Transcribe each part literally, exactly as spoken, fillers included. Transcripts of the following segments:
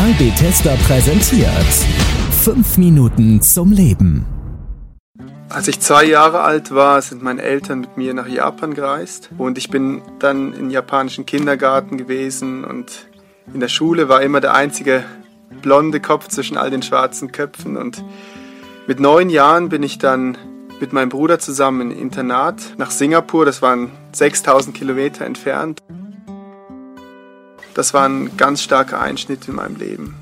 Kanal Bethesda präsentiert fünf Minuten zum Leben. Als ich zwei Jahre alt war, sind meine Eltern mit mir nach Japan gereist und ich bin dann im japanischen Kindergarten gewesen und in der Schule war immer der einzige blonde Kopf zwischen all den schwarzen Köpfen und mit neun Jahren bin ich dann mit meinem Bruder zusammen in Internat nach Singapur, das waren sechstausend Kilometer entfernt. Das war ein ganz starker Einschnitt in meinem Leben.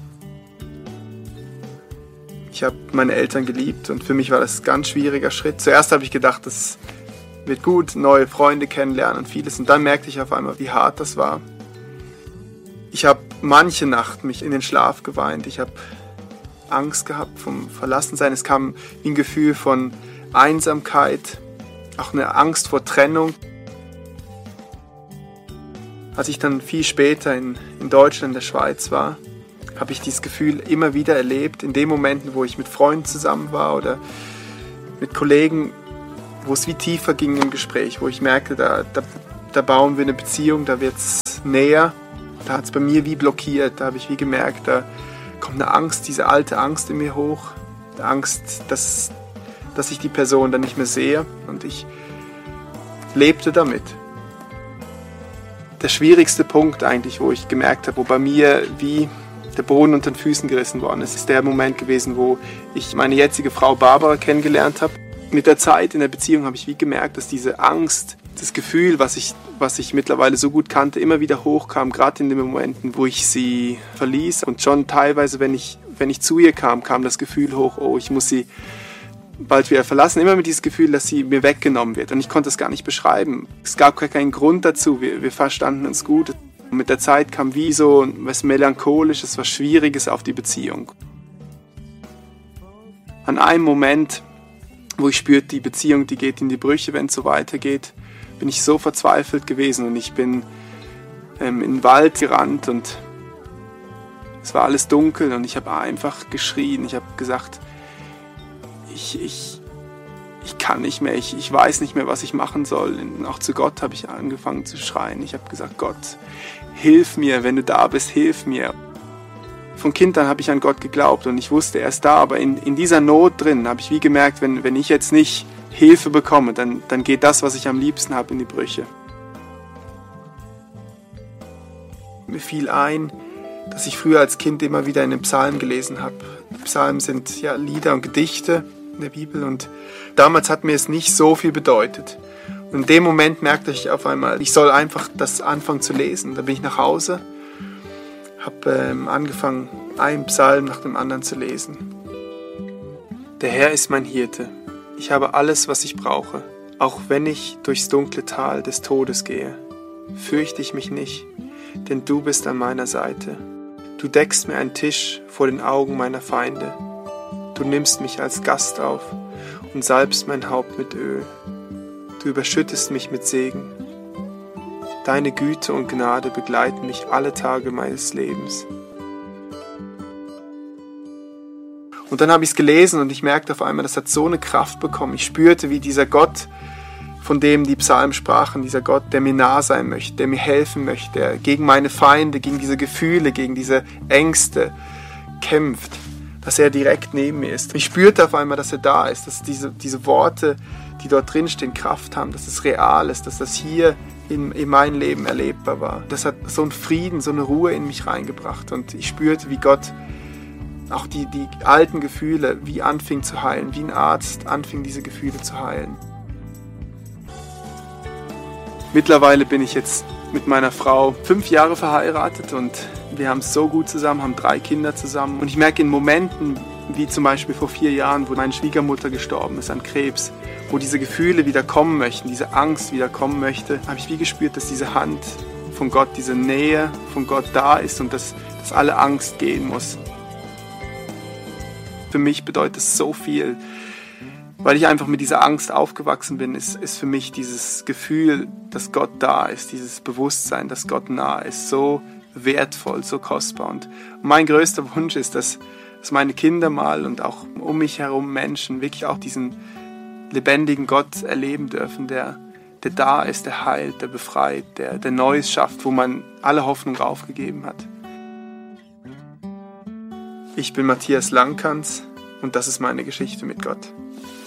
Ich habe meine Eltern geliebt und für mich war das ein ganz schwieriger Schritt. Zuerst habe ich gedacht, das wird gut, neue Freunde kennenlernen und vieles. Und dann merkte ich auf einmal, wie hart das war. Ich habe manche Nacht mich in den Schlaf geweint. Ich habe Angst gehabt vom Verlassensein. Es kam wie ein Gefühl von Einsamkeit, auch eine Angst vor Trennung. Als ich dann viel später in, in Deutschland, in der Schweiz war, habe ich dieses Gefühl immer wieder erlebt, in den Momenten, wo ich mit Freunden zusammen war oder mit Kollegen, wo es wie tiefer ging im Gespräch, wo ich merkte, da, da, da bauen wir eine Beziehung, da wird es näher. Da hat es bei mir wie blockiert, da habe ich wie gemerkt, da kommt eine Angst, diese alte Angst in mir hoch, die Angst, dass, dass ich die Person dann nicht mehr sehe und ich lebte damit. Der schwierigste Punkt eigentlich, wo ich gemerkt habe, wo bei mir wie der Boden unter den Füßen gerissen worden ist, ist der Moment gewesen, wo ich meine jetzige Frau Barbara kennengelernt habe. Mit der Zeit in der Beziehung habe ich wie gemerkt, dass diese Angst, das Gefühl, was ich, was ich mittlerweile so gut kannte, immer wieder hochkam, gerade in den Momenten, wo ich sie verließ. Und schon teilweise, wenn ich, wenn ich zu ihr kam, kam das Gefühl hoch, oh, ich muss sie bald wieder verlassen. Immer mit diesem Gefühl, dass sie mir weggenommen wird. Und ich konnte es gar nicht beschreiben. Es gab gar keinen Grund dazu. Wir, wir verstanden uns gut. Und mit der Zeit kam wie so was Melancholisches, was Schwieriges auf die Beziehung. An einem Moment, wo ich spürte, die Beziehung, die geht in die Brüche, wenn es so weitergeht, bin ich so verzweifelt gewesen und ich bin ähm, in den Wald gerannt und es war alles dunkel und ich habe einfach geschrien. Ich habe gesagt, ich, ich, ich kann nicht mehr, ich, ich weiß nicht mehr, was ich machen soll. Und auch zu Gott habe ich angefangen zu schreien. Ich habe gesagt, Gott, hilf mir, wenn du da bist, hilf mir. Von Kind an habe ich an Gott geglaubt und ich wusste, er ist da, aber in, in dieser Not drin habe ich wie gemerkt, wenn, wenn ich jetzt nicht Hilfe bekomme, dann, dann geht das, was ich am liebsten habe, in die Brüche. Mir fiel ein, dass ich früher als Kind immer wieder in den Psalmen gelesen habe. Die Psalmen sind ja Lieder und Gedichte in der Bibel und damals hat mir es nicht so viel bedeutet. Und in dem Moment merkte ich auf einmal, ich soll einfach das anfangen zu lesen. Da bin ich nach Hause, habe ähm, angefangen, einen Psalm nach dem anderen zu lesen. Der Herr ist mein Hirte. Ich habe alles, was ich brauche. Auch wenn ich durchs dunkle Tal des Todes gehe, fürchte ich mich nicht, denn du bist an meiner Seite. Du deckst mir einen Tisch vor den Augen meiner Feinde. Du nimmst mich als Gast auf und salbst mein Haupt mit Öl. Du überschüttest mich mit Segen. Deine Güte und Gnade begleiten mich alle Tage meines Lebens. Und dann habe ich es gelesen und ich merkte auf einmal, das hat so eine Kraft bekommen. Ich spürte, wie dieser Gott, von dem die Psalmen sprachen, dieser Gott, der mir nah sein möchte, der mir helfen möchte, der gegen meine Feinde, gegen diese Gefühle, gegen diese Ängste kämpft, dass er direkt neben mir ist. Ich spürte auf einmal, dass er da ist, dass diese, diese Worte, die dort drin stehen, Kraft haben, dass es real ist, dass das hier in, in meinem Leben erlebbar war. Das hat so einen Frieden, so eine Ruhe in mich reingebracht und ich spürte, wie Gott auch die, die alten Gefühle wie anfing zu heilen, wie ein Arzt anfing, diese Gefühle zu heilen. Mittlerweile bin ich jetzt mit meiner Frau fünf Jahre verheiratet und wir haben es so gut zusammen, haben drei Kinder zusammen. Und ich merke in Momenten, wie zum Beispiel vor vier Jahren, wo meine Schwiegermutter gestorben ist an Krebs, wo diese Gefühle wieder kommen möchten, diese Angst wieder kommen möchte, habe ich wie gespürt, dass diese Hand von Gott, diese Nähe von Gott da ist und dass, dass alle Angst gehen muss. Für mich bedeutet es so viel, weil ich einfach mit dieser Angst aufgewachsen bin, ist, ist für mich dieses Gefühl, dass Gott da ist, dieses Bewusstsein, dass Gott nah ist, so wertvoll, so kostbar. Und mein größter Wunsch ist, dass, dass meine Kinder mal und auch um mich herum Menschen wirklich auch diesen lebendigen Gott erleben dürfen, der, der da ist, der heilt, der befreit, der, der Neues schafft, wo man alle Hoffnung aufgegeben hat. Ich bin Matthias Langkans und das ist meine Geschichte mit Gott.